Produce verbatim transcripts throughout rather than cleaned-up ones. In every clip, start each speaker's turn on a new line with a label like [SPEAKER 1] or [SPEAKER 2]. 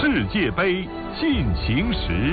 [SPEAKER 1] 世界杯进行时。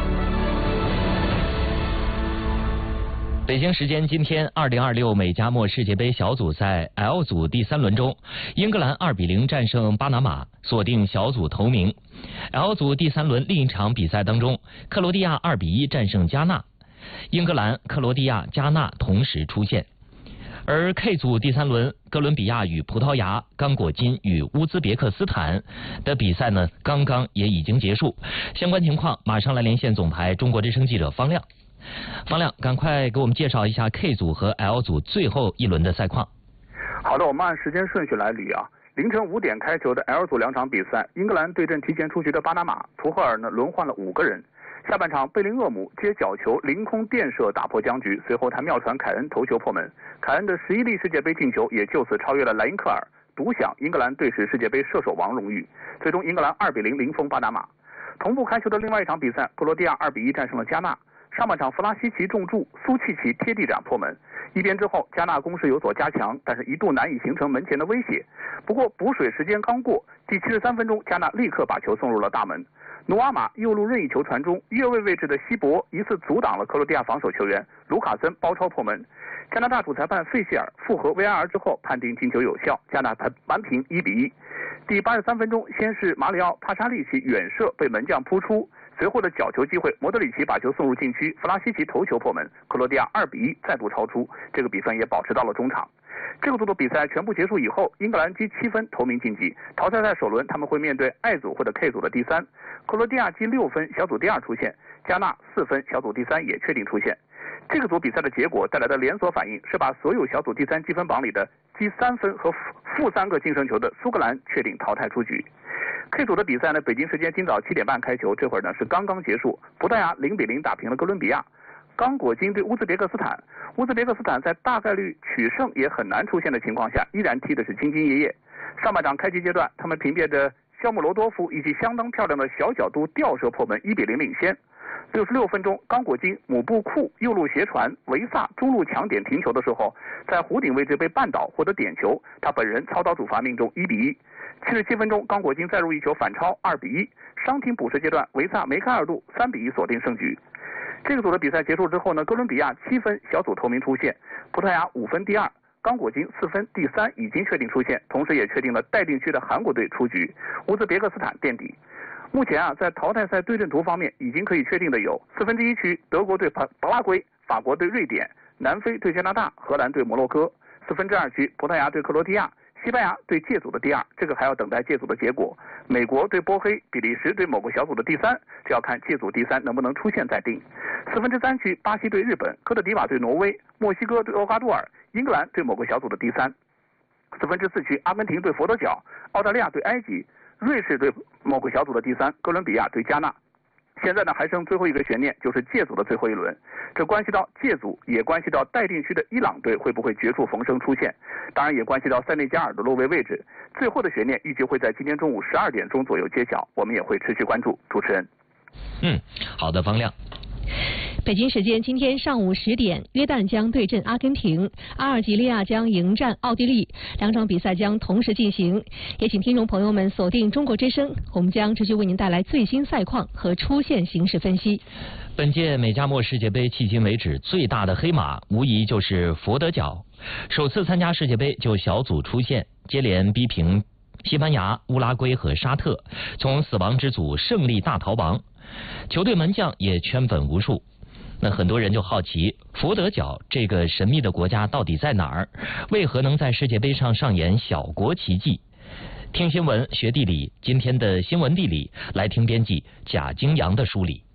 [SPEAKER 2] 北京时间今天，二零二六美加墨世界杯小组赛 L 组第三轮中，英格兰二比零战胜巴拿马，锁定小组头名。L 组第三轮另一场比赛当中，克罗地亚二比一战胜加纳，英格兰、克罗地亚、加纳同时出现。而 K 组第三轮，哥伦比亚与葡萄牙、刚果金与乌兹别克斯坦的比赛呢，刚刚也已经结束。相关情况，马上来连线总台中国之声记者方亮。方亮，赶快给我们介绍一下 K 组和 L 组最后一轮的赛况。
[SPEAKER 3] 好的，我们按时间顺序来捋啊。凌晨五点开球的 L 组两场比赛，英格兰对阵提前出局的巴拿马，图赫尔呢轮换了五个人。下半场，贝林厄姆接角球凌空垫射打破僵局，随后他妙传凯恩头球破门，凯恩的十一粒世界杯进球也就此超越了莱因克尔，独享英格兰队史世界杯射手王荣誉。最终，英格兰二比零零封巴拿马。同步开球的另外一场比赛，克罗地亚二比一战胜了加纳。上半场，弗拉西奇中柱，苏契奇贴地斩破门。一边之后，加纳攻势有所加强，但是一度难以形成门前的威胁。不过补水时间刚过，第七十三分钟，加纳立刻把球送入了大门。努阿马右路任意球传中，越位位置的希伯疑似阻挡了克罗地亚防守球员，卢卡森包抄破门。加拿大主裁判费希尔复核 V R 之后判定进球有效，加纳扳平一比一。第八十三分钟，先是马里奥帕查利奇远射被门将扑出，随后的角球机会，莫德里奇把球送入禁区，弗拉西奇头球破门，克罗地亚二比一再度超出，这个比分也保持到了中场。这个组的比赛全部结束以后，英格兰积七分头名晋级，淘汰赛首轮他们会面对 I 组或者 K 组的第三，克罗地亚积六分小组第二出现，加纳四分小组第三也确定出现。这个组比赛的结果带来的连锁反应是把所有小组第三积分榜里的积三分和负三个净胜球的苏格兰确定淘汰出局。K 组的比赛呢，北京时间今早七点半开球，这会儿呢是刚刚结束，葡萄牙零比零打平了哥伦比亚。刚果金对乌兹别克斯坦，乌兹别克斯坦在大概率取胜也很难出现的情况下，依然踢的是兢兢业业。上半场开局阶段，他们凭借着肖姆罗多夫以及相当漂亮的小角度吊射破门，一比零领先。六十六分钟，刚果金姆布库右路斜传，维萨中路抢点停球的时候，在弧顶位置被绊倒获得点球，他本人操刀主罚命中一比一。七十七分钟，刚果金再入一球反超二比一。伤停补时阶段，维萨梅开二度，三比一锁定胜局。这个组的比赛结束之后呢，哥伦比亚七分小组头名出现，葡萄牙五分第二，刚果金四分第三已经确定出现，同时也确定了待定区的韩国队出局，乌兹别克斯坦垫底。目前啊，在淘汰赛对阵图方面已经可以确定的有四分之一区德国对巴拉圭，法国对瑞典，南非对加拿大，荷兰对摩洛哥。四分之二区葡萄牙对克罗地亚，西班牙对借组的第二，这个还要等待借组的结果。美国对波黑，比利时对某个小组的第三，这要看借组第三能不能出现再定。四分之三区巴西对日本，科特迪瓦对挪威，墨西哥对厄瓜多尔，英格兰对某个小组的第三。四分之四区阿根廷对佛得角，澳大利亚对埃及，瑞士对某个小组的第三，哥伦比亚对加纳。现在呢还剩最后一个悬念，就是借组的最后一轮，这关系到借组，也关系到待定区的伊朗队会不会绝处逢生出现，当然也关系到塞内加尔的落位位置。最后的悬念预计会在今天中午十二点钟左右揭晓，我们也会持续关注。主持人，
[SPEAKER 2] 嗯，好的，方亮。
[SPEAKER 4] 北京时间今天上午十点，约旦将对阵阿根廷，阿尔及利亚将迎战奥地利，两场比赛将同时进行。也请听众朋友们锁定中国之声，我们将持续为您带来最新赛况和出线形势分析。
[SPEAKER 2] 本届美加墨世界杯迄今为止最大的黑马，无疑就是佛得角。首次参加世界杯就小组出线，接连逼平西班牙、乌拉圭和沙特，从死亡之组胜利大逃亡。球队门将也圈粉无数，那很多人就好奇，佛得角这个神秘的国家到底在哪儿？为何能在世界杯上上演小国奇迹？听新闻学地理，今天的新闻地理来听编辑贾京阳的梳理。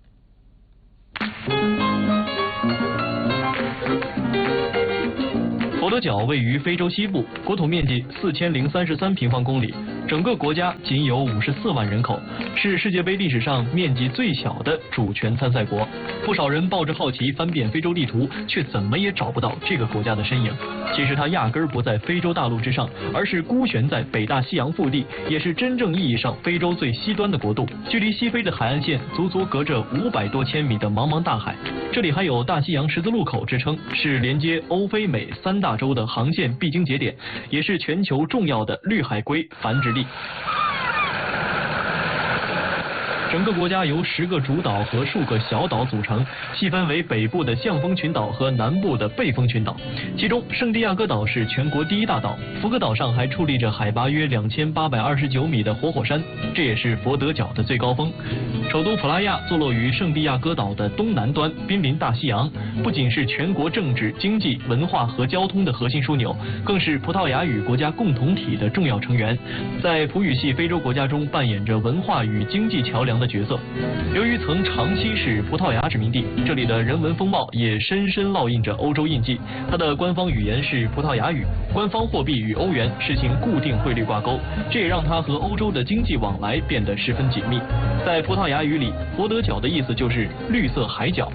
[SPEAKER 5] 佛得角位于非洲西部，国土面积四千零三十三平方公里，整个国家仅有五十四万人口，是世界杯历史上面积最小的主权参赛国。不少人抱着好奇翻遍非洲地图，却怎么也找不到这个国家的身影。其实它压根儿不在非洲大陆之上，而是孤悬在北大西洋腹地，也是真正意义上非洲最西端的国度。距离西非的海岸线足足隔着五百多千米的茫茫大海。这里还有大西洋十字路口之称，是连接欧非美三大洲的航线必经节点，也是全球重要的绿海龟繁殖地。 整个国家由十个主岛和数个小岛组成，细分为北部的象峰群岛和南部的背风群岛。其中，圣地亚哥岛是全国第一大岛，福克岛上还矗立着海拔约两千八百二十九米的活火山，这也是佛得角的最高峰。首都普拉亚坐落于圣地亚哥岛的东南端，濒临大西洋，不仅是全国政治、经济、文化和交通的核心枢纽，更是葡萄牙语国家共同体的重要成员，在葡语系非洲国家中扮演着文化与经济桥梁的角色。由于曾长期是葡萄牙殖民地，这里的人文风貌也深深烙印着欧洲印记。它的官方语言是葡萄牙语，官方货币与欧元实行固定汇率挂钩，这也让它和欧洲的经济往来变得十分紧密。在葡萄牙语里，佛得角的意思就是绿色海角。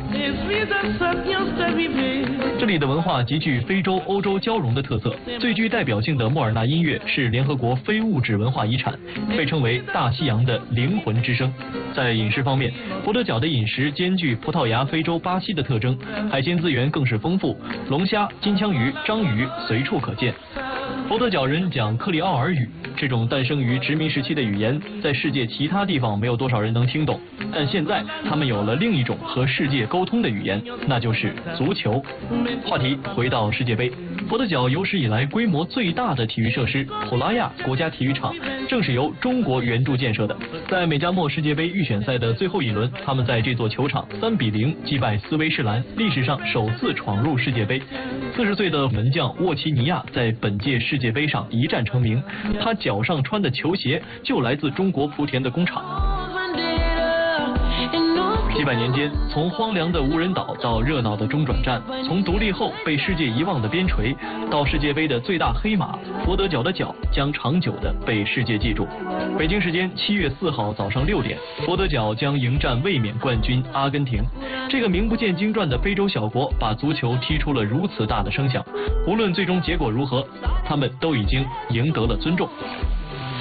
[SPEAKER 5] 这里的文化极具非洲、欧洲交融的特色，最具代表性的莫尔纳音乐是联合国非物质文化遗产，被称为大西洋的灵魂之声。在饮食方面，佛得角的饮食兼具葡萄牙、非洲、巴西的特征，海鲜资源更是丰富，龙虾、金枪鱼、章鱼随处可见。佛得角人讲克里奥尔语，这种诞生于殖民时期的语言，在世界其他地方没有多少人能听懂。但现在，他们有了另一种和世界沟通的语言，那就是足球。话题回到世界杯，佛得角有史以来规模最大的体育设施普拉亚国家体育场，正是由中国援助建设的。在美加墨世界杯预选赛的最后一轮，他们在这座球场三比零击败斯威士兰，历史上首次闯入世界杯。四十岁的门将沃奇尼亚在本届世界杯上一战成名，他脚上穿的球鞋就来自中国莆田的工厂。几百年间，从荒凉的无人岛到热闹的中转站，从独立后被世界遗忘的边陲，到世界杯的最大黑马，佛得角的角将长久的被世界记住。北京时间七月四号早上六点，佛得角将迎战卫冕冠军阿根廷。这个名不见经传的非洲小国，把足球踢出了如此大的声响。无论最终结果如何，他们都已经赢得了尊重。